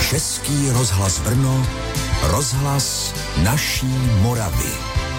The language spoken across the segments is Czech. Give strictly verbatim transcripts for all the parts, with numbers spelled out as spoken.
Český rozhlas Brno, rozhlas naší Moravy.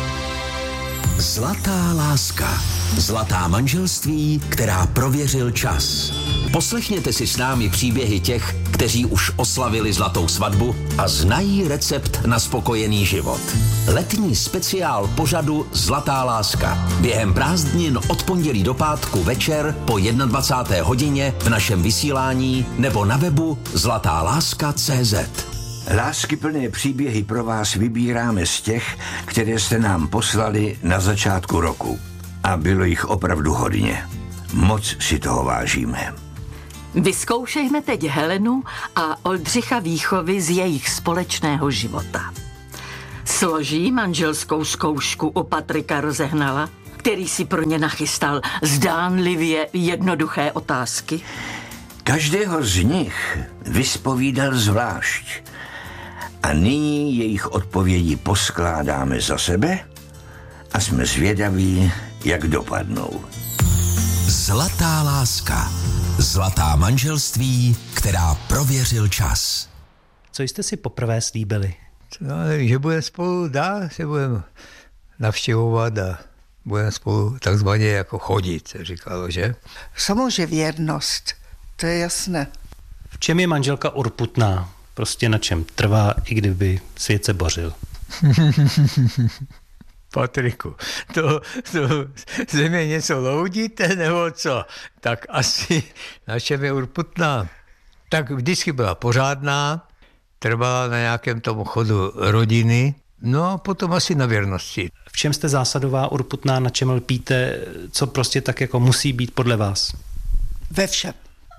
Zlatá láska, zlatá manželství, která prověřil čas. Poslechněte si s námi příběhy těch, kteří už oslavili zlatou svatbu a znají recept na spokojený život. Letní speciál pořadu Zlatá láska. Během prázdnin od pondělí do pátku večer po dvacáté první hodině v našem vysílání nebo na webu zlatá láska tečka cé zet. Láskyplné příběhy pro vás vybíráme z těch, které jste nám poslali na začátku roku. A bylo jich opravdu hodně. Moc si toho vážíme. Vyzkoušejme teď Helenu a Oldřicha Víchovy z jejich společného života. Složí manželskou zkoušku u Patrika Rozehnala, který si pro ně nachystal zdánlivě jednoduché otázky. Každého z nich vyspovídal zvlášť. A nyní jejich odpovědi poskládáme za sebe a jsme zvědaví, jak dopadnou. Zlatá láska. Zlatá manželství, která prověřil čas. Co jste si poprvé slíbili? No, že budeme spolu dál, se budeme navštěvovat a budeme spolu takzvaně jako chodit, se říkalo, že? Samozřejmě věrnost, to je jasné. V čem je manželka urputná? Prostě na čem trvá, i kdyby svět se bořil. Patriku, to, to ze mě něco loudíte, nebo co? Tak asi na čem je urputná? Tak vždycky byla pořádná, trvala na nějakém tomu chodu rodiny, no a potom asi na věrnosti. V čem jste zásadová, urputná, na čem lpíte, co prostě tak jako musí být podle vás? Ve všem.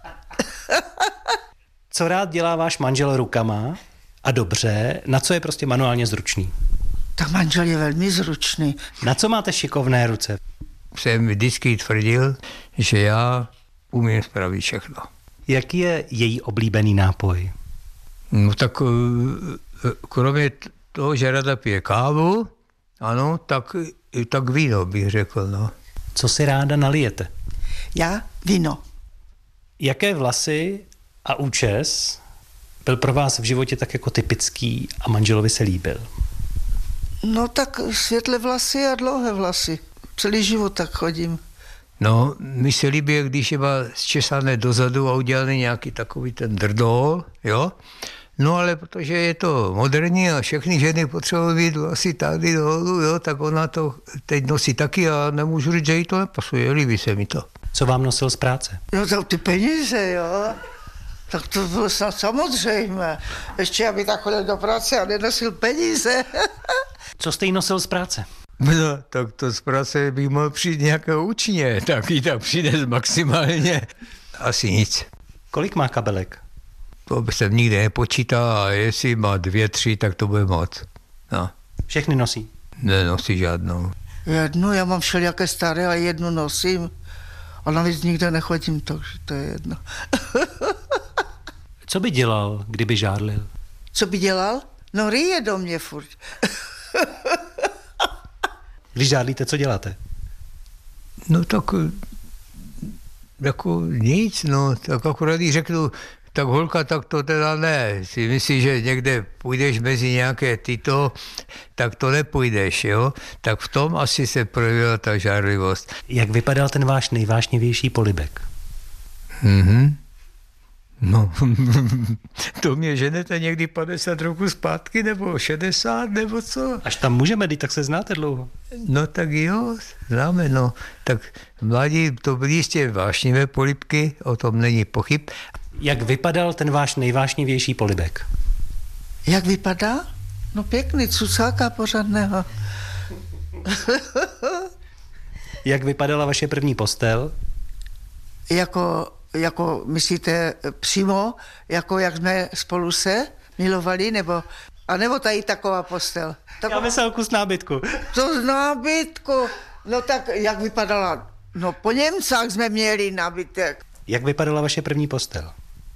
Co rád dělá váš manžel rukama a dobře, na co je prostě manuálně zručný? Tak manžel je velmi zručný. Na co máte šikovné ruce? Jsem vždycky tvrdil, že já umím spravit všechno. Jaký je její oblíbený nápoj? No tak kromě toho, že rada pije kávu, ano, tak, tak víno bych řekl, no. Co si ráda nalijete? Já víno. Jaké vlasy a účes byl pro vás v životě tak jako typický a manželovi se líbil? No tak světlé vlasy a dlouhé vlasy. Celý život tak chodím. No, mi se líbí, když je má zčesané dozadu a udělaný nějaký takový ten drdol, jo? No ale protože je to moderní a všechny ženy potřebují být asi tady dolů, jo, tak ona to teď nosí taky a nemůžu říct, že jí to nepasuje, líbí se mi to. Co vám nosil z práce? Jo, tak ty peníze, jo. Tak to bylo snad samozřejmé. Ještě aby tak chodil do práce a nenosil peníze. Co jste jí nosil z práce? No, tak to z práce bych mohl přijít nějakého učně, tak jí tak přijde maximálně. Asi nic. Kolik má kabelek? To by jsem nikdy nepočítal a jestli má dvě, tři, tak to bude moc. No. Všechny nosí? Nenosí žádnou. Jednu, já mám všelijaké staré a jednu nosím. A navíc nikde nechodím, takže to je jedno. Co by dělal, kdyby žárlil? Co by dělal? No ryje do mě furt. Když žádlíte, co děláte? No tak jako nic, no, tak akorát když řeknu, tak holka, tak to teda ne. Si myslíš, že někde půjdeš mezi nějaké tyto, tak to nepůjdeš, jo? Tak v tom asi se projevila ta žárlivost. Jak vypadal ten váš nejvášnivější polibek? Mhm. No, to mě ženete někdy padesát roků zpátky, nebo šedesát, nebo co? Až tam můžeme jít, tak se znáte dlouho. No tak jo, známe, no. Tak mladí, to byly jistě vášnivé polibky, o tom není pochyb. Jak vypadal ten váš nejvášnivější polibek? Jak vypadá? No pěkný, cucáka pořádného. Jak vypadala vaše první postel? Jako, jako myslíte přímo, jako jak jsme spolu se milovali, nebo, a nebo tady taková postel? Taková... Já myslel kus nábytku. To z nábytku? No tak jak vypadala? No po Němcách jsme měli nábytek. Jak vypadala vaše první postel?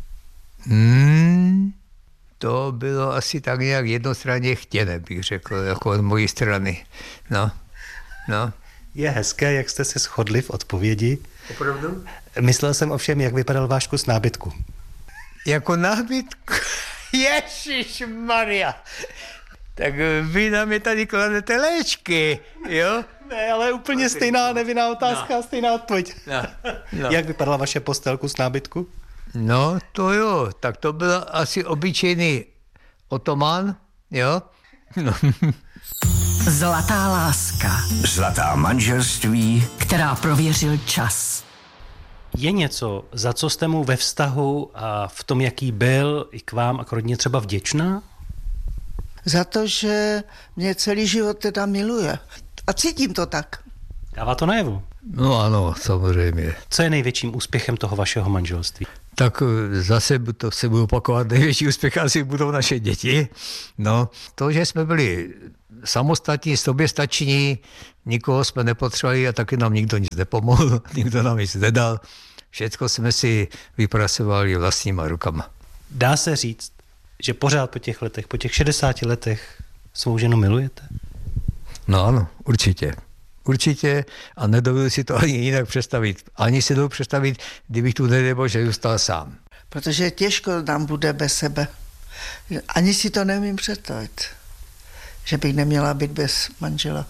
Hmm, to bylo asi tak nějak jednostranně chtěné, bych řekl, jako od mojí strany. No, no. Je hezké, jak jste se shodli v odpovědi. Opravdu? Myslel jsem ovšem, jak vypadal váš kus nábytku. Jako nábytku? Ježíš Maria. Tak vy nám je tady kladete léčky, jo? Ne, ale úplně stejná nevinná otázka, no. Stejná odpověď. No. No. Jak vypadala vaše postelku z nábytku? No, to jo, tak to byl asi obyčejný otoman, jo? No. Zlatá láska, Zlatá manželství, která prověřil čas. Je něco, za co jste mu ve vztahu a v tom, jaký byl, i k vám a k rodině třeba vděčná? Za to, že mě celý život teda miluje. A cítím to tak. Dává to najevu? No ano, samozřejmě. Co je největším úspěchem toho vašeho manželství? Tak zase to se budu opakovat, největší úspěch asi budou naše děti. No, to, že jsme byli samostatní, soběstační, nikoho jsme nepotřebovali a taky nám nikdo nic nepomohl, nikdo nám nic nedal. Všecko jsme si vypracovali vlastníma rukama. Dá se říct, že pořád po těch letech, po těch šedesáti letech svou ženu milujete? No ano, určitě. Určitě a nedovedu si to ani jinak představit. Ani si dovedu představit, kdybych tu nedebo, že zůstal sám. Protože těžko nám bude bez sebe. Ani si to neumím představit, že bych neměla být bez manžela.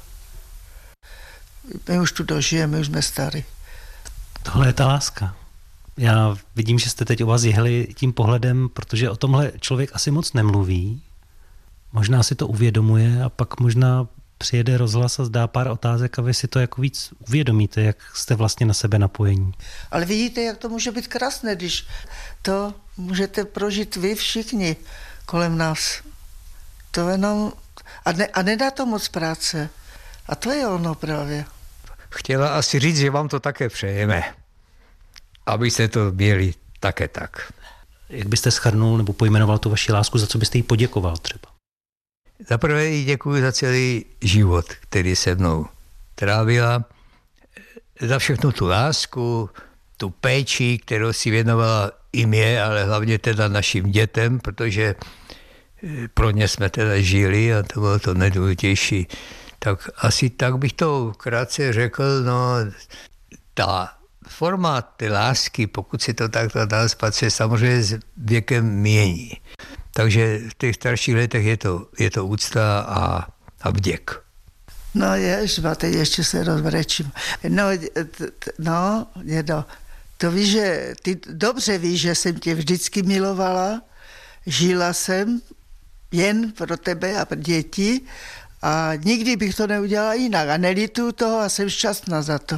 My už tu dožijeme, my už jsme starý. Tohle je ta láska. Já vidím, že jste teď u vás jehli tím pohledem, protože o tomhle člověk asi moc nemluví. Možná si to uvědomuje a pak možná přijede rozhlas a zdá pár otázek a vy si to jako víc uvědomíte, jak jste vlastně na sebe napojení. Ale vidíte, jak to může být krásné, když to můžete prožít vy všichni kolem nás. To jenom... A, ne, a nedá to moc práce. A to je ono právě. Chtěla asi říct, že vám to také přejeme. Abyste to měli také tak. Jak byste shrnul nebo pojmenoval tu vaši lásku, za co byste jí poděkoval třeba? Za prvé jí děkuji za celý život, který se mnou trávila, za všechnu tu lásku, tu péči, kterou si věnovala i mě, ale hlavně teda našim dětem, protože pro ně jsme teda žili a to bylo to nejdůležitější. Tak asi tak bych to krátce řekl, no ta forma té lásky, pokud si to takto dá spát, se samozřejmě s věkem mění. Takže v těch starších letech je to, je to úcta a, a vděk. No ježba, teď ještě se rozvrečím. No, t, t, no, Nědo, to víš, že ty dobře víš, že jsem tě vždycky milovala, žila jsem jen pro tebe a pro děti a nikdy bych to neudělala jinak a nelituju toho a jsem šťastná za to.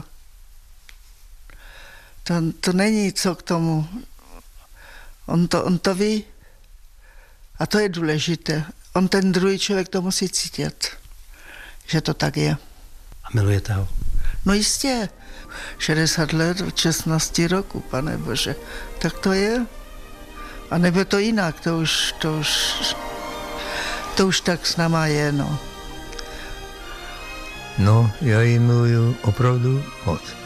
To, to není co k tomu. On to, on to ví. A to je důležité. On ten druhý člověk to musí cítit, že to tak je. A milujete ho? No jistě. šedesát let, šestnáct roku, pane Bože. Tak to je. A nebo to jinak, to už, to už, to už tak s náma je, no. No, já ji miluju opravdu moc.